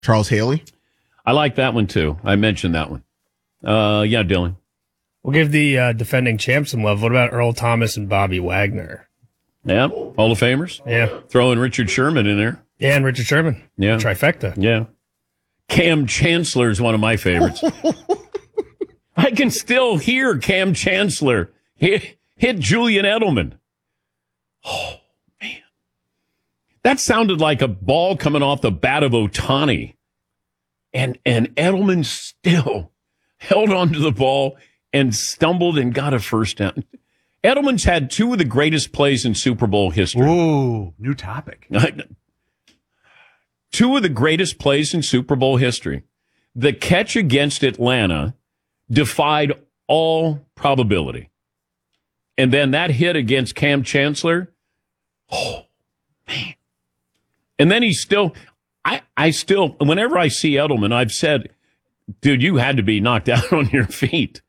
Charles Haley. I like that one, too. I mentioned that one. Yeah, Dylan. We'll give the defending champs some love. What about Earl Thomas and Bobby Wagner? Yeah, Hall of Famers. Yeah. Throwing Richard Sherman in there. Yeah, and Richard Sherman. Yeah. Trifecta. Yeah. Cam Chancellor is one of my favorites. I can still hear Cam Chancellor hit Julian Edelman. Oh, man. That sounded like a ball coming off the bat of Ohtani. And Edelman still held onto the ball and stumbled and got a first down. Edelman's had two of the greatest plays in Super Bowl history. Ooh, new topic. Two of the greatest plays in Super Bowl history. The catch against Atlanta defied all probability. And then that hit against Cam Chancellor. Oh, man. And then he still, I still, whenever I see Edelman, I've said, dude, you had to be knocked out on your feet.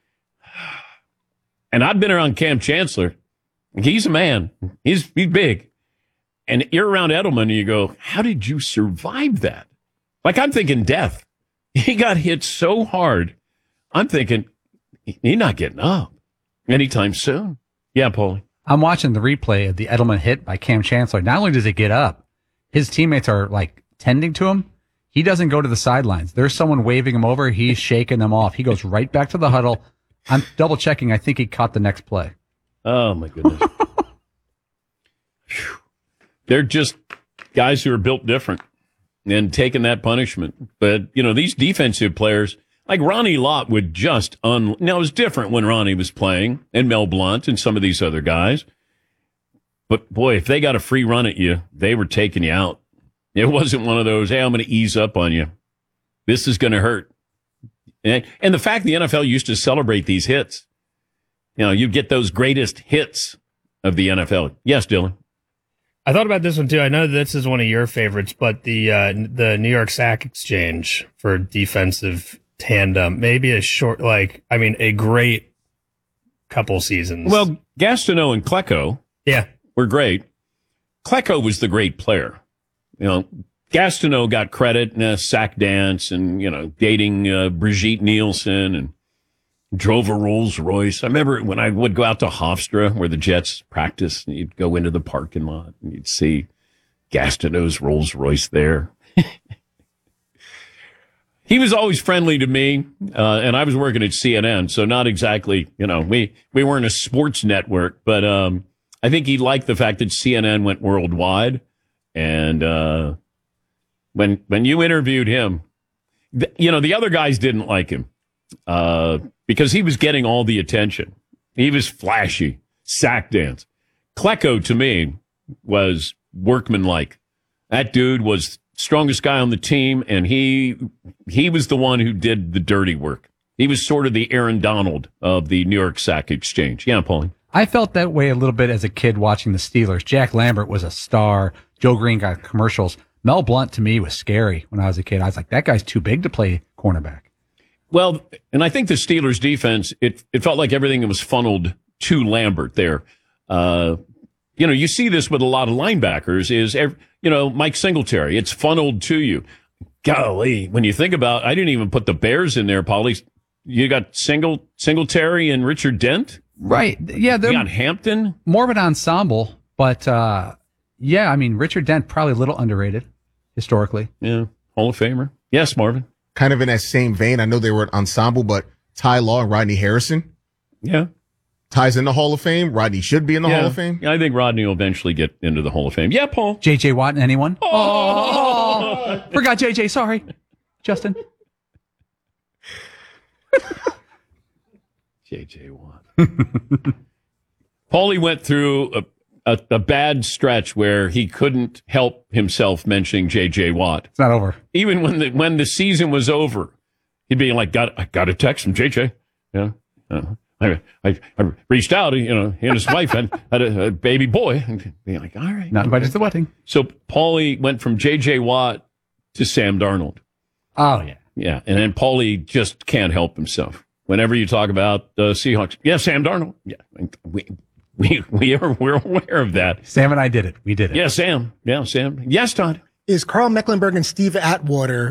And I've been around Cam Chancellor. He's a man. He's big. And you're around Edelman and you go, how did you survive that? Like, I'm thinking death. He got hit so hard. I'm thinking he's not getting up anytime soon. Yeah, Paulie. I'm watching the replay of the Edelman hit by Cam Chancellor. Not only does he get up, his teammates are like tending to him. He doesn't go to the sidelines. There's someone waving him over. He's shaking them off. He goes right back to the huddle. I'm double checking. I think he caught the next play. Oh, my goodness. They're just guys who are built different and taking that punishment. But, you know, these defensive players, like Ronnie Lott would just now, it was different when Ronnie was playing and Mel Blount and some of these other guys. But, boy, if they got a free run at you, they were taking you out. It wasn't one of those, hey, I'm going to ease up on you. This is going to hurt. And the fact the NFL used to celebrate these hits, you know, you get those greatest hits of the NFL. Yes, Dylan. I thought about this one too. I know this is one of your favorites, but the New York Sack Exchange for defensive tandem, maybe a great couple seasons. Well, Gastineau and Klecko, were great. Klecko was the great player. You know, Gastineau got credit in a sack dance and, you know, dating Brigitte Nielsen and drove a Rolls Royce. I remember when I would go out to Hofstra where the Jets practiced, and you'd go into the parking lot and you'd see Gastineau's Rolls Royce there. He was always friendly to me, and I was working at CNN, so not exactly, you know, we weren't a sports network, but I think he liked the fact that CNN went worldwide. And when you interviewed him, you know, the other guys didn't like him because he was getting all the attention. He was flashy, sack dance. Klecko, to me, was workmanlike. That dude was strongest guy on the team, and he was the one who did the dirty work. He was sort of the Aaron Donald of the New York Sack Exchange. Yeah, Paulie. I felt that way a little bit as a kid watching the Steelers. Jack Lambert was a star. Joe Green got commercials. Mel Blount, to me, was scary when I was a kid. I was like, that guy's too big to play cornerback. Well, and I think the Steelers defense, it felt like everything was funneled to Lambert there. You know, you see this with a lot of linebackers Mike Singletary. It's funneled to you. Golly, when you think about, I didn't even put the Bears in there, Paulie. You got Singletary and Richard Dent. Right. Yeah. You got Hampton. More of an ensemble, but yeah, I mean, Richard Dent, probably a little underrated historically. Yeah. Hall of Famer. Yes, Marvin. Kind of in that same vein. I know they were an ensemble, but Ty Law and Rodney Harrison. Yeah. Ty's in the Hall of Fame. Rodney should be in the Hall of Fame. Yeah, I think Rodney will eventually get into the Hall of Fame. Yeah, Paul. J.J. Watt, anyone? Oh, forgot J.J. Sorry. Justin. J.J. Watt. Paulie went through a bad stretch where he couldn't help himself mentioning J.J. Watt. It's not over. Even when the season was over, he'd be like, I got a text from J.J. Yeah. I reached out, he and his wife had a baby boy. And be like, all right. Not invited to the wedding. So Paulie went from J.J. Watt to Sam Darnold. Oh, yeah. Yeah. And then Paulie just can't help himself. Whenever you talk about the Seahawks, Sam Darnold. Yeah. We're aware of that. Sam and I did it. We did it. Yeah, Sam. Yeah, Sam. Yes, Todd. is Carl Mecklenburg and Steve Atwater